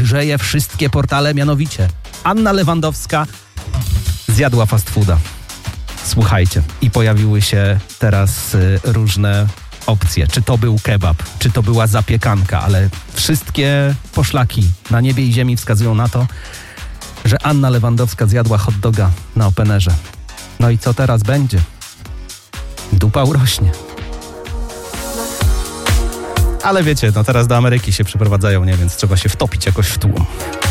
ogrzeje wszystkie portale, mianowicie Anna Lewandowska zjadła fast fooda. Słuchajcie, i pojawiły się teraz różne opcje. Czy to był kebab, czy to była zapiekanka, ale wszystkie poszlaki na niebie i ziemi wskazują na to, że Anna Lewandowska zjadła hot doga na Openerze. No i co teraz będzie? Dupa urośnie. Ale wiecie, no teraz do Ameryki się przeprowadzają, nie? Więc trzeba się wtopić jakoś w tłum.